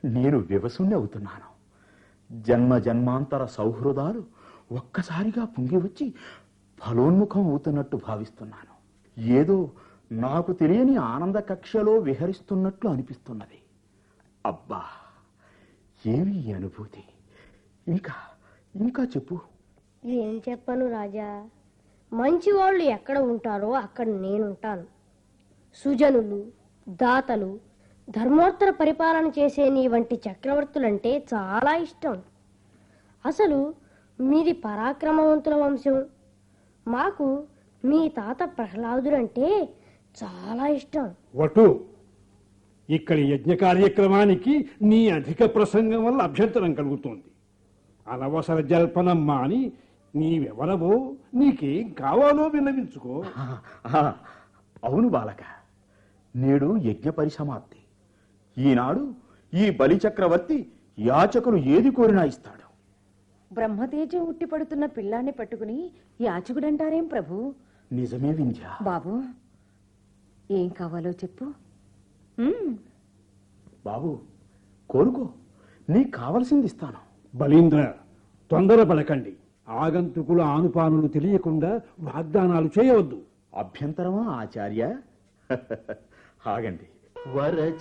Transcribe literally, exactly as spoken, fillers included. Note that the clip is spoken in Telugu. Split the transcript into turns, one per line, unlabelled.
నేను వివసుణ్ణి అవుతున్నాను. జన్మ జన్మాంతర సౌహృదాలు ఒక్కసారిగా పొంగి వచ్చి ఫలోన్ముఖం అవుతున్నట్టు భావిస్తున్నాను. ఏదో నాకు తెలియని ఆనంద కక్షలో విహరిస్తున్నట్లు అనిపిస్తున్నది. అబ్బా, ఏమి ఈ అనుభూతి! ఇంకా ఇంకా చెప్పు.
ఏం చెప్పను రాజా, మంచి వాళ్ళు ఎక్కడ ఉంటారో అక్కడ నేనుంటాను. సుజనులు, దాతలు, ధర్మోత్తర పరిపాలన చేసే నీ వంటి చక్రవర్తులంటే చాలా ఇష్టం. అసలు మీది పరాక్రమవంతుల వంశం. మాకు మీ తాత ప్రహ్లాదుడంటే చాలా ఇష్టం.
వటు, ఇక్కడి యజ్ఞ కార్యక్రమానికి నీ అధిక ప్రసంగం వల్ల అభ్యంతరం కలుగుతోంది. అనవసర జల్పనం మాని నీవెవరవో, నీకేం కావాలో విన్నవించుకో.
అవును బాలక, నేడు యజ్ఞ పరిసమాప్తి. ఈనాడు ఈ బలి చక్రవర్తి యాచకులు ఏది కోరినా ఇస్తాడు.
బ్రహ్మతేజం ఉట్టిపడుతున్న పిల్లాన్ని పట్టుకుని యాచకుడంటారేం ప్రభు?
నిజమే వింధ్య.
బాబు, ఏం కావాలో చెప్పు.
బాబు, కోరుకో, నీకు కావలసింది ఇస్తాను.
బలీంద్ర, తొందరపడకండి. ఆగంతుకుల ఆనుపానులు తెలియకుండా వాగ్దానాలు చేయవద్దు.
అభ్యంతరమా ఆచార్య? ఆగండి. వర